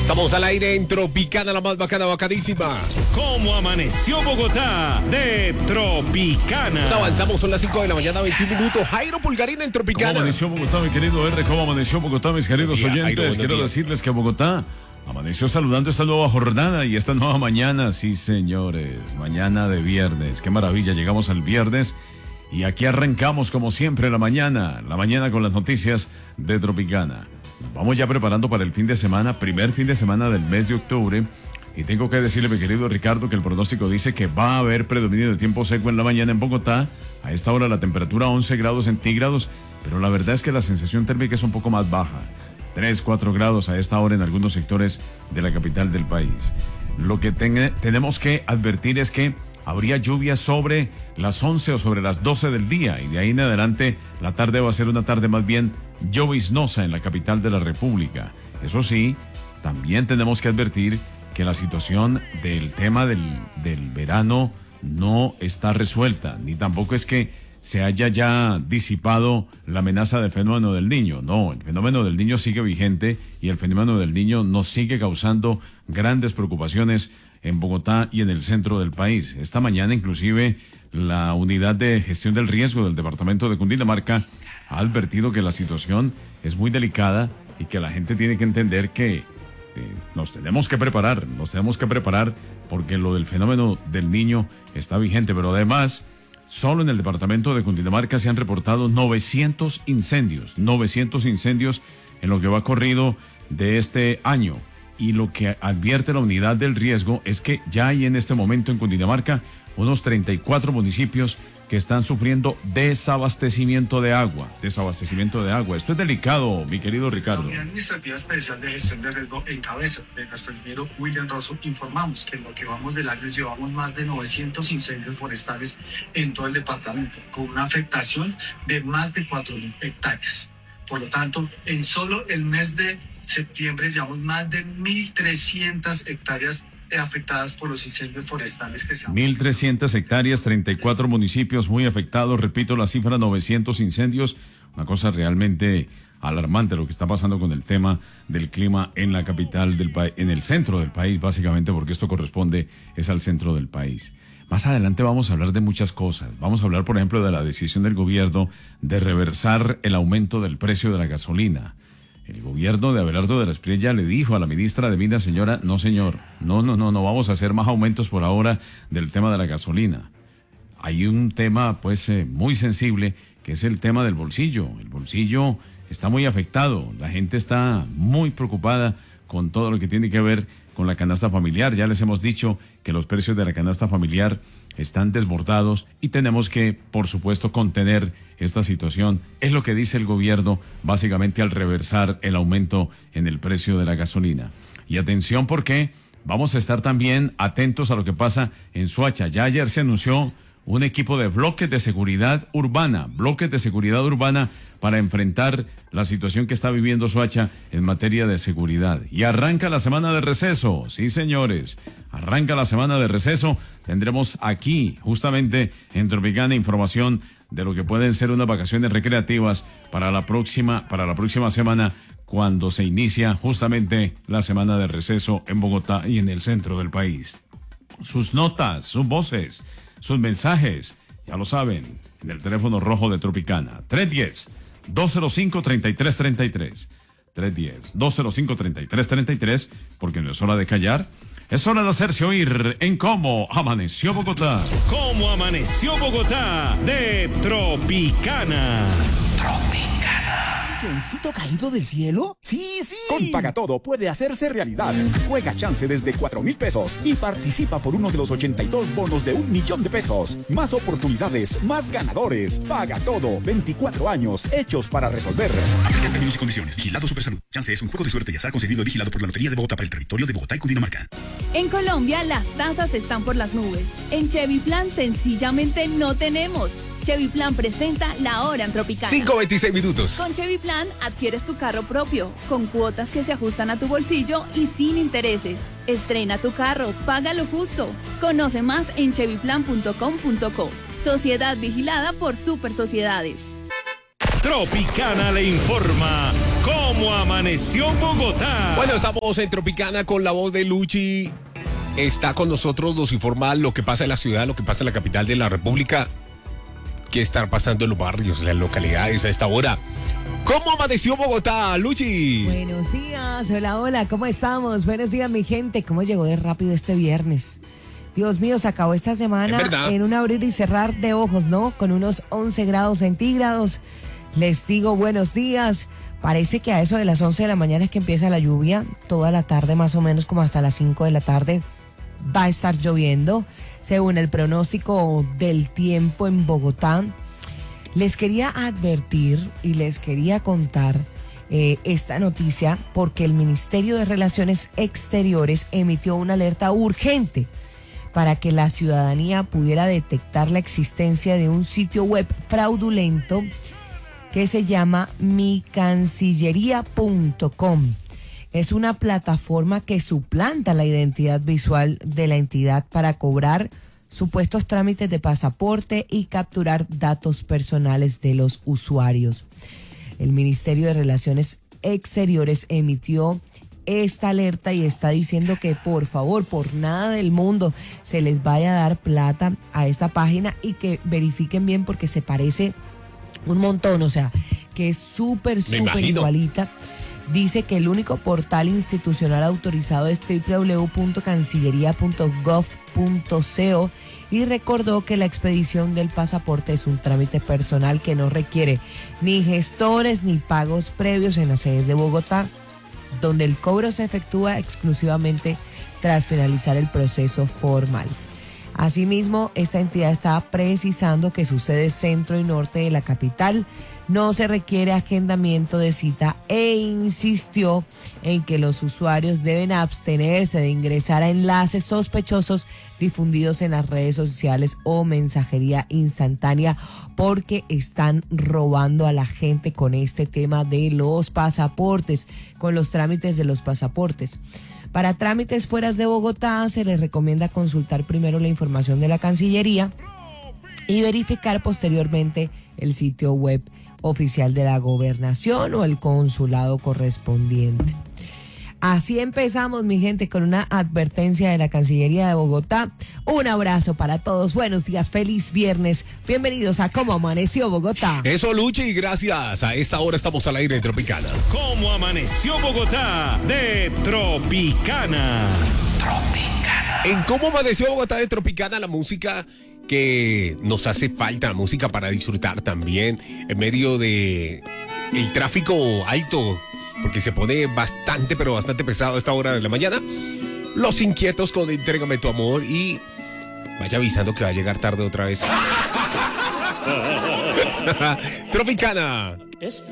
Estamos al aire en Tropicana, la más bacana, bacadísima. ¿Cómo amaneció Bogotá? De Tropicana. Bueno, avanzamos, son las 5 de la mañana, 21 minutos. Jairo Pulgarín en Tropicana. ¿Cómo amaneció Bogotá, mi querido R? ¿Cómo amaneció Bogotá, mis queridos oyentes? Jairo, Quiero días. decirles que Bogotá amaneció saludando esta nueva jornada y esta nueva mañana. Sí, señores, mañana de viernes. Qué maravilla, llegamos al viernes y aquí arrancamos como siempre la mañana con las noticias de Tropicana. Nos vamos ya preparando para el fin de semana, primer fin de semana del mes de octubre. Y tengo que decirle, mi querido Ricardo, que el pronóstico dice que va a haber predominio de tiempo seco en la mañana en Bogotá. A esta hora la temperatura 11 grados centígrados, pero la verdad es que la sensación térmica es un poco más baja. 3, 4 grados a esta hora en algunos sectores de la capital del país. Lo que tenemos que advertir es que habría lluvia sobre las 11 o sobre las 12 del día y de ahí en adelante la tarde va a ser una tarde más bien lloviznosa en la capital de la República. Eso sí, también tenemos que advertir que la situación del tema del verano no está resuelta, ni tampoco es que se haya ya disipado la amenaza del fenómeno del Niño. No, el fenómeno del Niño sigue vigente y el fenómeno del Niño nos sigue causando grandes preocupaciones en Bogotá y en el centro del país. Esta mañana inclusive la unidad de gestión del riesgo del departamento de Cundinamarca ha advertido que la situación es muy delicada y que la gente tiene que entender que nos tenemos que preparar porque lo del fenómeno del Niño está vigente, pero además solo en el departamento de Cundinamarca se han reportado 900 incendios en lo que va corrido de este año. Y lo que advierte la unidad del riesgo es que ya hay en este momento en Cundinamarca unos 34 municipios que están sufriendo desabastecimiento de agua. Esto es delicado, mi querido Ricardo. La Unidad Administrativa Especial de Gestión de Riesgo en cabeza de nuestro ingeniero William Rosso informamos que en lo que vamos del año llevamos más de 900 incendios forestales en todo el departamento, con una afectación de más de 4.000 hectáreas. Por lo tanto, en solo el mes de septiembre llevamos más de 1.300 hectáreas afectadas por los incendios forestales que se han 1.300 hectáreas, 34 municipios muy afectados, repito la cifra, 900 incendios, una cosa realmente alarmante lo que está pasando con el tema del clima en la capital del país, en el centro del país básicamente, porque esto corresponde es al centro del país. Más adelante vamos a hablar de muchas cosas, vamos a hablar por ejemplo de la decisión del gobierno de reversar el aumento del precio de la gasolina. El gobierno de Abelardo de la Espriella le dijo a la ministra de Minas, señora, no señor, no vamos a hacer más aumentos por ahora del tema de la gasolina. Hay un tema pues muy sensible que es el tema del bolsillo. El bolsillo está muy afectado, la gente está muy preocupada con todo lo que tiene que ver con la canasta familiar. Ya les hemos dicho que los precios de la canasta familiar están desbordados y tenemos que, por supuesto, contener esta situación. Es lo que dice el gobierno, básicamente al reversar el aumento en el precio de la gasolina. Y atención porque vamos a estar también atentos a lo que pasa en Soacha. Ya ayer se anunció un equipo de bloques de seguridad urbana para enfrentar la situación que está viviendo Soacha en materia de seguridad. Y arranca la semana de receso, sí señores, arranca la semana de receso. Tendremos aquí, justamente en Tropicana, información de lo que pueden ser unas vacaciones recreativas para la próxima semana, cuando se inicia justamente la semana de receso en Bogotá y en el centro del país. Sus notas, sus voces, sus mensajes, ya lo saben, en el teléfono rojo de Tropicana, 310-205-3333. 310-205-3333, porque no es hora de callar, es hora de hacerse oír en Cómo Amaneció Bogotá. ¿Cómo amaneció Bogotá? De Tropicana. ¿Avioncito caído del cielo? ¡Sí! Con Pagatodo puede hacerse realidad. Juega chance desde 4.000 pesos y participa por uno de los 82 bonos de 1.000.000 de pesos. Más oportunidades, más ganadores. Pagatodo, 24 años, hechos para resolver. Aplican términos y condiciones. Vigilado Supersalud. Chance es un juego de suerte y azar concedido y vigilado por la Lotería de Bogotá para el territorio de Bogotá y Cundinamarca. En Colombia, las tasas están por las nubes. En Chevy Plan, sencillamente no tenemos. Chevy Plan presenta La Hora en Tropicana. 5:26 minutos. Con Chevy Plan adquieres tu carro propio, con cuotas que se ajustan a tu bolsillo y sin intereses. Estrena tu carro, paga lo justo. Conoce más en chevyplan.com.co. Sociedad vigilada por Super Sociedades. Tropicana le informa ¿Cómo amaneció Bogotá? Bueno, estamos en Tropicana con la voz de Luchi. Está con nosotros, nos informa lo que pasa en la ciudad, lo que pasa en la capital de la República. ¿Qué está pasando en los barrios, en las localidades a esta hora? ¿Cómo amaneció Bogotá, Luchi? Buenos días, hola, ¿cómo estamos? Buenos días, mi gente. ¿Cómo llegó de rápido este viernes? Dios mío, se acabó esta semana en un abrir y cerrar de ojos, ¿no? Con unos 11 grados centígrados. Les digo buenos días. Parece que a eso de las 11 de la mañana es que empieza la lluvia. Toda la tarde, más o menos como hasta las 5 de la tarde, va a estar lloviendo, según el pronóstico del tiempo en Bogotá. Les quería advertir y les quería contar esta noticia porque el Ministerio de Relaciones Exteriores emitió una alerta urgente para que la ciudadanía pudiera detectar la existencia de un sitio web fraudulento que se llama micancillería.com. Es una plataforma que suplanta la identidad visual de la entidad para cobrar supuestos trámites de pasaporte y capturar datos personales de los usuarios. El Ministerio de Relaciones Exteriores emitió esta alerta y está diciendo que por favor, por nada del mundo se les vaya a dar plata a esta página y que verifiquen bien porque se parece un montón, o sea, que es súper igualita. Dice que el único portal institucional autorizado es www.cancillería.gov.co y recordó que la expedición del pasaporte es un trámite personal que no requiere ni gestores ni pagos previos en las sedes de Bogotá, donde el cobro se efectúa exclusivamente tras finalizar el proceso formal. Asimismo, esta entidad está precisando que sus sedes centro y norte de la capital no se requiere agendamiento de cita e insistió en que los usuarios deben abstenerse de ingresar a enlaces sospechosos difundidos en las redes sociales o mensajería instantánea porque están robando a la gente con este tema de los pasaportes, con los trámites de los pasaportes. Para trámites fuera de Bogotá se les recomienda consultar primero la información de la Cancillería y verificar posteriormente el sitio web oficial de la gobernación o el consulado correspondiente. Así empezamos, mi gente, con una advertencia de la Cancillería de Bogotá. Un abrazo para todos, buenos días, feliz viernes. Bienvenidos a ¿Cómo amaneció Bogotá? Eso, Luchi, gracias. A esta hora estamos al aire en Tropicana. ¿Cómo amaneció Bogotá? De Tropicana. En ¿Cómo amaneció Bogotá de Tropicana? La música que nos hace falta, la música para disfrutar también en medio de el tráfico alto, porque se pone bastante, pero bastante pesado a esta hora de la mañana. Los inquietos con Entrégame tu amor y vaya avisando que va a llegar tarde otra vez. Tropicana.